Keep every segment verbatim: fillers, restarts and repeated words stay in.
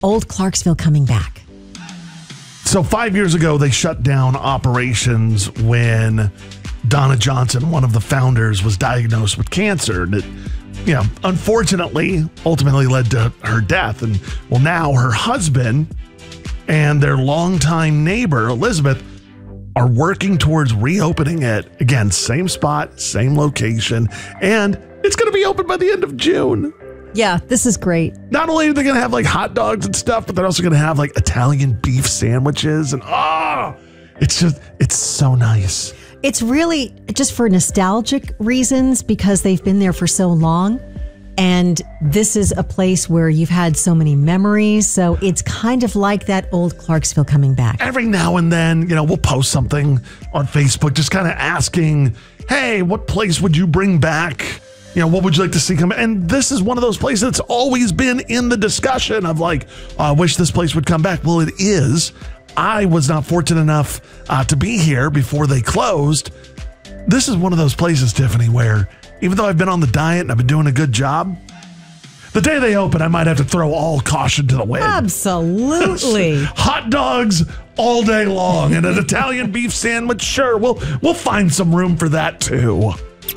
Old Clarksville coming back. So five years ago, they shut down operations when Donna Johnson, one of the founders, was diagnosed with cancer. And it, you know, unfortunately, ultimately led to her death. And well, now her husband and their longtime neighbor, Elizabeth, are working towards reopening it. Again, same spot, same location, and it's going to be open by the end of June. Yeah, this is great. Not only are they going to have like hot dogs and stuff, but they're also going to have like Italian beef sandwiches. And oh, it's just, it's so nice. It's really just for nostalgic reasons because they've been there for so long. And this is a place where you've had so many memories. So it's kind of like that old Clarksville coming back. Every now and then, you know, we'll post something on Facebook just kind of asking, hey, what place would you bring back? You know, what would you like to see come? And this is one of those places that's always been in the discussion of like, oh, I wish this place would come back. Well, it is. I was not fortunate enough uh, to be here before they closed. This is one of those places, Tiffany, where even though I've been on the diet and I've been doing a good job, the day they open, I might have to throw all caution to the wind. Absolutely. Hot dogs all day long and an Italian beef sandwich. Sure, we'll we'll find some room for that too.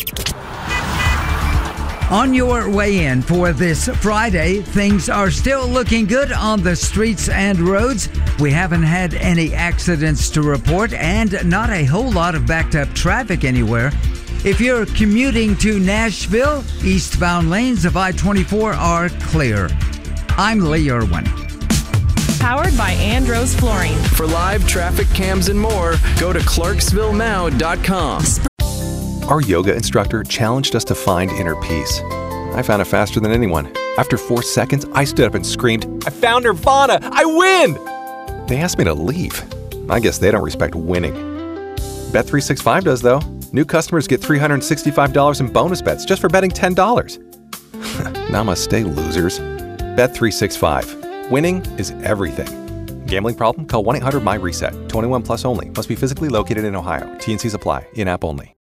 On your way in for this Friday, things are still looking good on the streets and roads. We haven't had any accidents to report and not a whole lot of backed up traffic anywhere. If you're commuting to Nashville, eastbound lanes of I twenty-four are clear. I'm Lee Irwin. Powered by Andros Flooring. For live traffic cams and more, go to clarksville now dot com. Our yoga instructor challenged us to find inner peace. I found it faster than anyone. After four seconds, I stood up and screamed, I found Nirvana! I win! They asked me to leave. I guess they don't respect winning. Bet three sixty-five does, though. New customers get three hundred sixty-five dollars in bonus bets just for betting ten dollars. Namaste, losers. Bet three sixty-five. Winning is everything. Gambling problem? Call one eight hundred M Y reset. twenty-one plus only. Must be physically located in Ohio. T and Cs apply. In-app only.